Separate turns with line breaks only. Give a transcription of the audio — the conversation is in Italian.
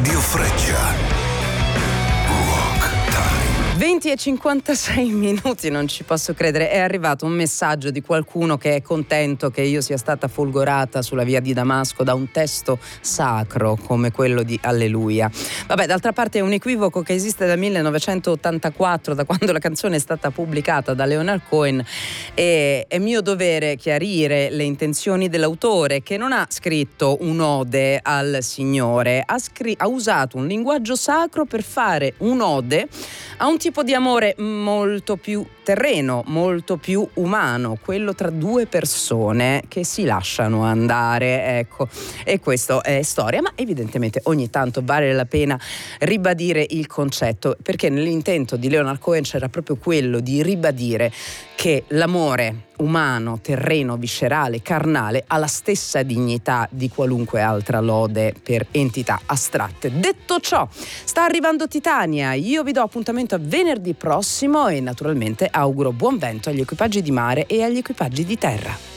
Radio Freccia. Rock Time.
20:56, non ci posso credere. È arrivato un messaggio di qualcuno che è contento che io sia stata folgorata sulla via di Damasco da un testo sacro come quello di Alleluia. Vabbè, d'altra parte è un equivoco che esiste dal 1984, da quando la canzone è stata pubblicata da Leonard Cohen, e è mio dovere chiarire le intenzioni dell'autore, che non ha scritto un'ode al Signore, ha usato un linguaggio sacro per fare un'ode a un tipo di amore molto più terreno, molto più umano, quello tra due persone che si lasciano andare, ecco. E questo è storia, ma evidentemente ogni tanto vale la pena ribadire il concetto, perché nell'intento di Leonard Cohen c'era proprio quello di ribadire che l'amore umano, terreno, viscerale, carnale ha la stessa dignità di qualunque altra lode per entità astratte. Detto ciò, sta arrivando Titania, io vi do appuntamento a venerdì prossimo e naturalmente auguro buon vento agli equipaggi di mare e agli equipaggi di terra.